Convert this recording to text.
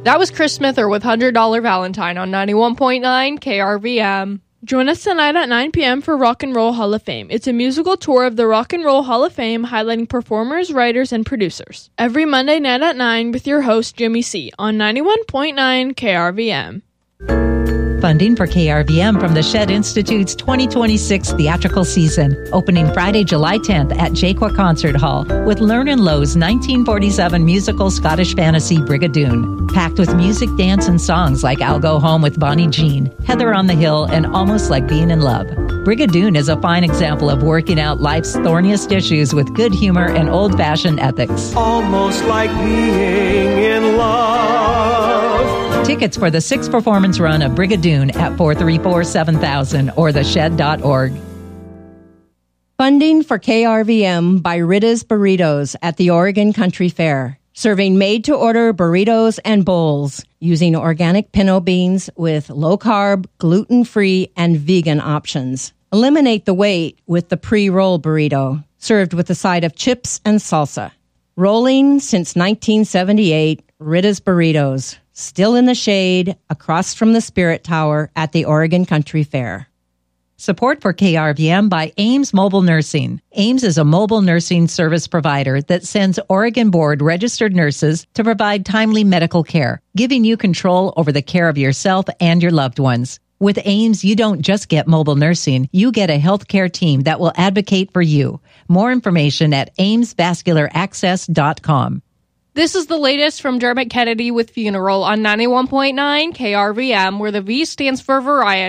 That was Chris Smither with $100 Valentine on 91.9 KRVM. Join us tonight at 9 p.m. for Rock and Roll Hall of Fame. It's a musical tour of the Rock and Roll Hall of Fame highlighting performers, writers, and producers. Every Monday night at 9 with your host, Jimmy C. on 91.9 KRVM. Funding for KRVM from the Shed Institute's 2026 theatrical season, opening Friday, July 10th at Jaqua Concert Hall with Lernan Lowe's 1947 musical Scottish fantasy Brigadoon, packed with music, dance, and songs like I'll Go Home with Bonnie Jean, Heather on the Hill, and Almost Like Being in Love. Brigadoon is a fine example of working out life's thorniest issues with good humor and old-fashioned ethics. Almost like being in love. Tickets for the 6th performance run of Brigadoon at 434-7000 or theshed.org. Funding for KRVM by Rita's Burritos at the Oregon Country Fair. Serving made-to-order burritos and bowls using organic pinto beans with low-carb, gluten-free, and vegan options. Eliminate the wait with the pre-roll burrito, served with a side of chips and salsa. Rolling since 1978, Rita's Burritos. Still in the shade, across from the Spirit Tower at the Oregon Country Fair. Support for KRVM by Ames Mobile Nursing. Ames is a mobile nursing service provider that sends Oregon Board registered nurses to provide timely medical care, giving you control over the care of yourself and your loved ones. With Ames, you don't just get mobile nursing, you get a healthcare team that will advocate for you. More information at amesvascularaccess.com. This is the latest from Dermot Kennedy with Funeral on 91.9 KRVM, where the V stands for variety.